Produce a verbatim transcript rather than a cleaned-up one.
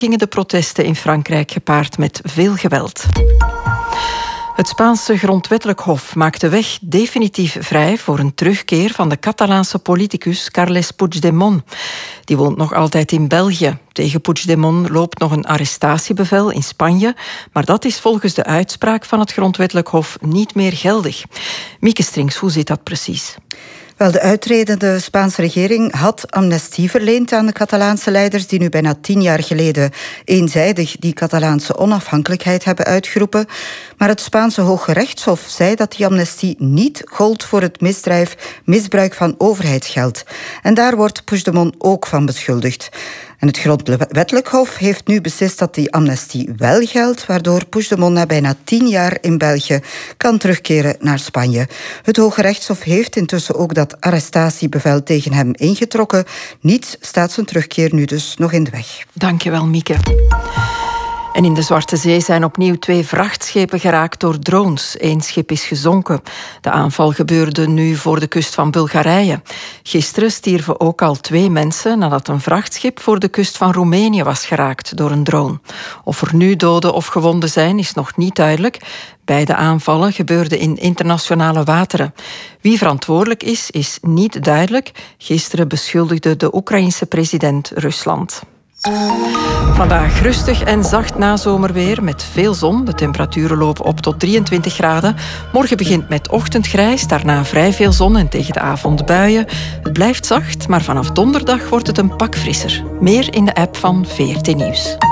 gingen de protesten in Frankrijk gepaard met veel geweld. Het Spaanse grondwettelijk hof maakt de weg definitief vrij voor een terugkeer van de Catalaanse politicus Carles Puigdemont. Die woont nog altijd in België. Tegen Puigdemont loopt nog een arrestatiebevel in Spanje, maar dat is volgens de uitspraak van het grondwettelijk hof niet meer geldig. Mieke Strings, hoe zit dat precies? Wel, de uitredende Spaanse regering had amnestie verleend aan de Catalaanse leiders die nu bijna tien jaar geleden eenzijdig die Catalaanse onafhankelijkheid hebben uitgeroepen. Maar het Spaanse Hoge Rechtshof zei dat die amnestie niet gold voor het misdrijf misbruik van overheidsgeld. En daar wordt Puigdemont ook van beschuldigd. En het grondwettelijk hof heeft nu beslist dat die amnestie wel geldt, waardoor Puigdemont na bijna tien jaar in België kan terugkeren naar Spanje. Het Hoge Rechtshof heeft intussen ook dat arrestatiebevel tegen hem ingetrokken. Niets staat zijn terugkeer nu dus nog in de weg. Dankjewel, Mieke. En in de Zwarte Zee zijn opnieuw twee vrachtschepen geraakt door drones. Eén schip is gezonken. De aanval gebeurde nu voor de kust van Bulgarije. Gisteren stierven ook al twee mensen nadat een vrachtschip voor de kust van Roemenië was geraakt door een drone. Of er nu doden of gewonden zijn, is nog niet duidelijk. Beide aanvallen gebeurden in internationale wateren. Wie verantwoordelijk is, is niet duidelijk. Gisteren beschuldigde de Oekraïense president Rusland. Vandaag rustig en zacht nazomerweer met veel zon. De temperaturen lopen op tot drieëntwintig graden. Morgen begint met ochtendgrijs, daarna vrij veel zon en tegen de avond buien. Het blijft zacht, maar vanaf donderdag wordt het een pak frisser. Meer in de app van V R T Nieuws.